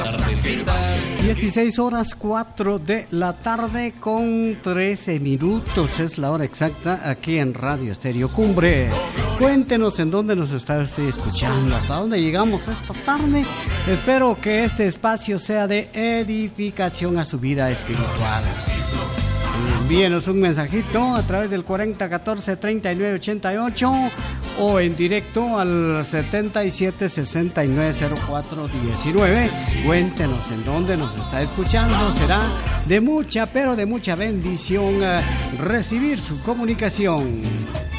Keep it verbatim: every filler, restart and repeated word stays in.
dieciséis horas cuatro de la tarde con trece minutos es la hora exacta aquí en Radio Estéreo Cumbre. Cuéntenos en dónde nos está usted escuchando, hasta dónde llegamos esta tarde. Espero que este espacio sea de edificación a su vida espiritual. Envíenos un mensajito a través del cuarenta catorce treinta y nueve ochenta y ocho o en directo al setenta y siete sesenta y nueve cero cuatro diecinueve. Cuéntenos en dónde nos está escuchando. Será de mucha, pero de mucha bendición eh, recibir su comunicación.